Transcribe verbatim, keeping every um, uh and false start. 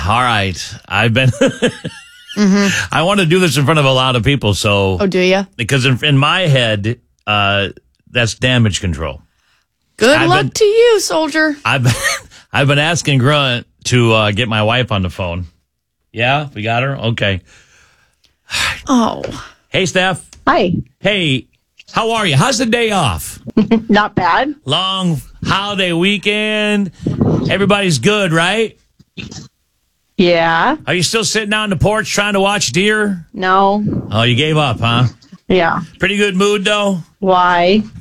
all right. I've been. mm-hmm. I want to do this in front of a lot of people. So, oh, do you? Because in, in my head, uh, that's damage control. Good I've luck been, to you, soldier. I've been, I've been asking Grunt to uh, get my wife on the phone. Yeah, we got her. Okay. Oh. Hey, Steph. Hi. Hey, how are you? How's the day off? Not bad. Long holiday weekend. Everybody's good, right? Yeah. Are you still sitting out on the porch trying to watch deer? No. Oh, you gave up, huh? Yeah. Pretty good mood, though? Why?